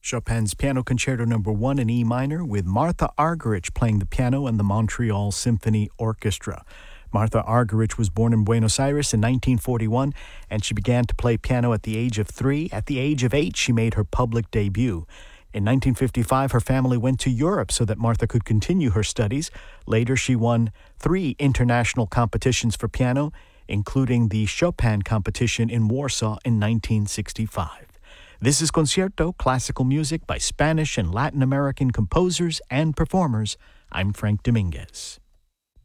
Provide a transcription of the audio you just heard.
Chopin's Piano Concerto No. 1 in E minor with Martha Argerich playing the piano and the Montreal Symphony Orchestra. Martha Argerich was born in Buenos Aires in 1941, and she began to play piano at the age of 3. At the age of 8, she made her public debut. In 1955, her family went to Europe so that Martha could continue her studies. Later, she won 3 international competitions for piano, including the Chopin competition in Warsaw in 1965. This is Concierto, classical music by Spanish and Latin American composers and performers. I'm Frank Dominguez.